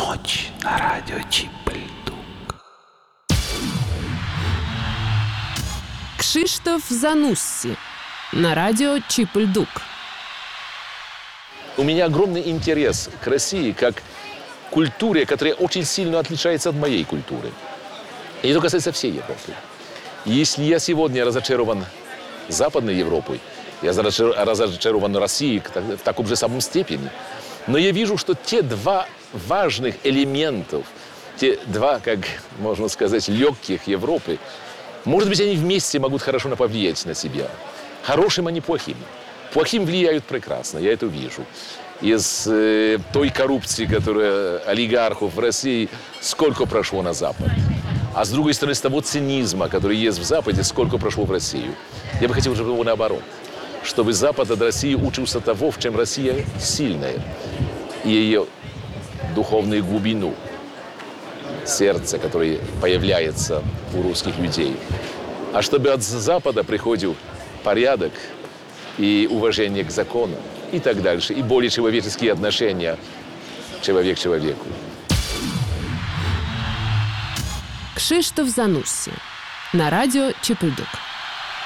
Ночь на радио Чип-Льдук. Кшиштоф Занусси на радио Чип-Льдук. У меня огромный интерес к России как к культуре, которая очень сильно отличается от моей культуры. И это касается всей Европы. Если я сегодня разочарован Западной Европой, я разочарован Россией в таком же самом степени. Но я вижу, что те два важных элементов, те два, как можно сказать, легких Европы, может быть, они вместе могут хорошо повлиять на себя. Хорошим, а не плохим. Плохим влияют прекрасно, я это вижу. Из той коррупции, которая олигархов в России, сколько прошло на Запад. А с другой стороны, с того цинизма, который есть в Западе, сколько прошло в Россию. Я бы хотел, чтобы его наоборот. Чтобы Запад от России учился того, в чем Россия сильная. И ее духовную глубину, сердце, которое появляется у русских людей. А чтобы от Запада приходил порядок и уважение к закону и так дальше. И более человеческие отношения человек к человеку. Кшиштоф Занусси на радио Чип-Льдук.